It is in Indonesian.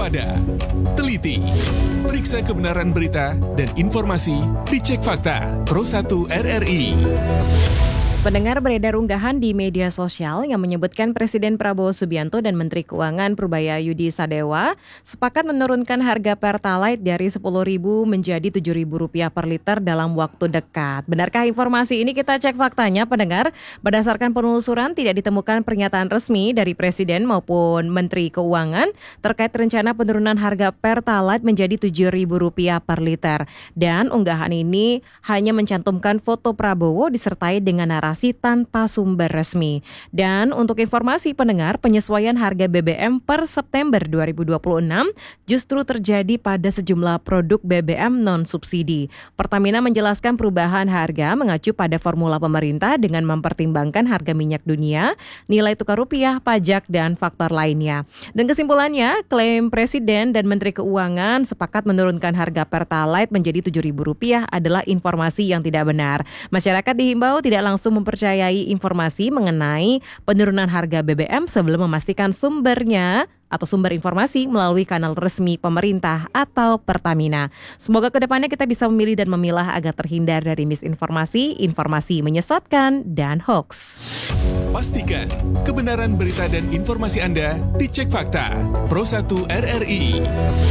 waspada, teliti, periksa kebenaran berita dan informasi, dicek fakta. Pro 1 RRI. Pendengar, beredar unggahan di media sosial yang menyebutkan Presiden Prabowo Subianto dan Menteri Keuangan Purbaya-Yudi Sadewa sepakat menurunkan harga Pertalite dari Rp10.000 menjadi Rp7.000 per liter dalam waktu dekat. Benarkah informasi ini? Kita cek faktanya, pendengar. Berdasarkan penelusuran, tidak ditemukan pernyataan resmi dari Presiden maupun Menteri Keuangan terkait rencana penurunan harga Pertalite menjadi Rp7.000 per liter. Dan unggahan ini hanya mencantumkan foto Prabowo disertai dengan narasi tanpa sumber resmi. Dan untuk informasi pendengar, penyesuaian harga BBM per September 2026 justru terjadi pada sejumlah produk BBM non-subsidi. Pertamina menjelaskan perubahan harga mengacu pada formula pemerintah dengan mempertimbangkan harga minyak dunia, nilai tukar rupiah, pajak, dan faktor lainnya. Dan kesimpulannya, klaim Presiden dan Menteri Keuangan sepakat menurunkan harga Pertalite menjadi Rp7.000 adalah informasi yang tidak benar. Masyarakat dihimbau tidak langsung mempercayai informasi mengenai penurunan harga BBM sebelum memastikan sumbernya atau sumber informasi melalui kanal resmi pemerintah atau Pertamina. Semoga kedepannya kita bisa memilih dan memilah agar terhindar dari misinformasi, informasi menyesatkan, dan hoax. Pastikan kebenaran berita dan informasi Anda dicek fakta. Pro 1 RRI.